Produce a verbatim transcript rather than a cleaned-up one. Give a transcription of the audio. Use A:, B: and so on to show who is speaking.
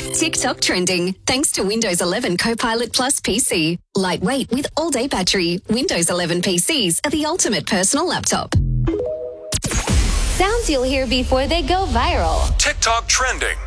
A: TikTok trending thanks to Windows eleven Copilot Plus P C. Lightweight with all-day battery, Windows eleven P Cs are the ultimate personal laptop.
B: Sounds you'll hear before they go viral.
C: TikTok trending.